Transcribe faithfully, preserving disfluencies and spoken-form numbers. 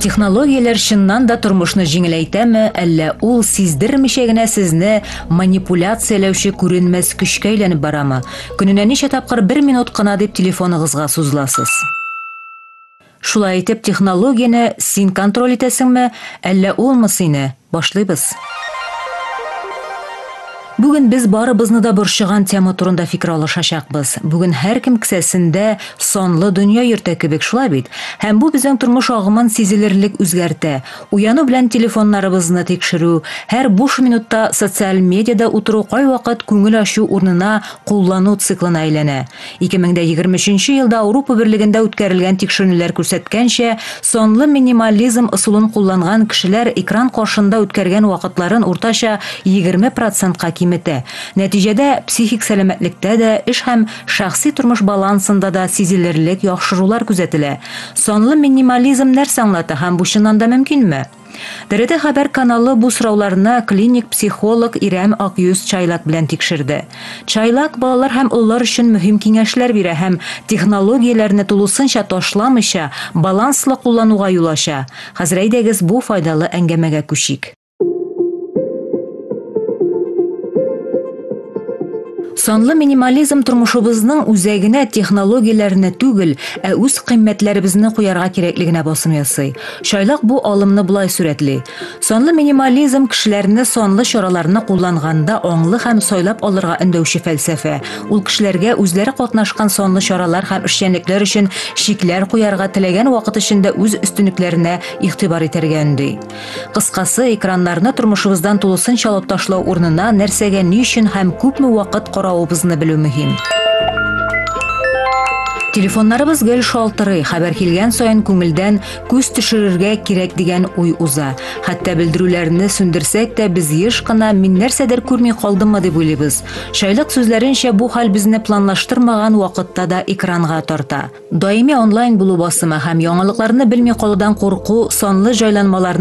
Технологиялар чыннан да тормышны җиңеләйтәме, әллә ул сиздермичә генә сезне манипуляцияләүче күренмәс көчкә әйләнеп барамы? Көненә ничә тапкыр бер минут кына дип телефоныгызга сузыласыз? Шулай итеп, технологияне син контроль итәсеңме, әллә улмы сине? Башлыйбыз. Бүген без барыбызны да борчыган тема турында фикер алышачакбыз. Бүген һәркем кесәсендә сонлы дөнья йөртә кебек, шулай бит. Һәм бу безнең тормыш агымын сизелерлек үзгәртә. Уяну белән телефоннарыбызны тикшерү, һәр буш минутта социаль медиада утыру кайвакыт күңел ачу урынына куллану циклына әйләнә. ике мең егерме өченче елда Авропа Берлегендә үткәрелгән тикшерүләр күрсәткәнчә, сонлы минимализм ысулын кулланган кешеләр экран каршында үткәргән вакытларын уртача егерме процентка киметә. Нәтиҗәдә психик сәламәтлектә дә, эш һәм шәхси тормыш балансында да сизелерлек яхшырулар күзәтелә. Сонлы минимализм нәрсә аңлата һәм бу чыннан да мөмкинме? ТРТ хәбәр каналы бу сорауларны клиник психолог Ирәм Акъюз Чайлак белән тикшерде. Чайлак балалар һәм уллар өчен мөһим киңәшләр бирә һәм технологияләрне тулысынча ташламыйча баланслы куллануга юл ача. Хәзер әйдәгез бу файдалы әңгәмәгә күчик. Сонлы минимализм тормышыбызның үзәгенә технологияләрне түгел, ә үз кыйммәтләребезне куярга кирәклегенә басым ясый. Чайлак бу алымны булай сүрәтли. Сонлы минимализм кешеләрне сонлы чараларны кулланганда аңлы һәм сайлап алырга өндәүче фәлсәфә. Ул кешеләргә үзләре катнашкан сонлы чаралар һәм эшчәнлекләр өчен шикләр куярга теләгән вакыт эчендә үз өстенлекләренә игътибар итәргә өнди. Кыскасы, экраннарны тормышыбыздан тулысынча алып ташлау урынына нәрсәгә, ни өчен һәм күпме вакыт каравыбызны белү мөһим. Телефоннарыбыз гел шалтырый, хәбәр килгән саен күңелдән күз төшерергә кирәк дигән уй уза. Хәтта белдерүләрне сүндерсәк тә без еш кына мин нәрсәдер күрми калдыммы дип уйлыйбыз. Шайлык сүзләренчә, бу хәл безне планлаштырмаган вакытта да экранга тарта. Даими онлайн булу басымы һәм яңалыкларны белми калудан курку, сонлы җайланмаларны